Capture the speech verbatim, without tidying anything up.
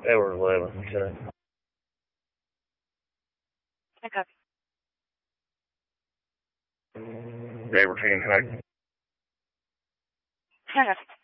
Edward eleven, Lieutenant. I copy. Edward ten, hang. Hang on.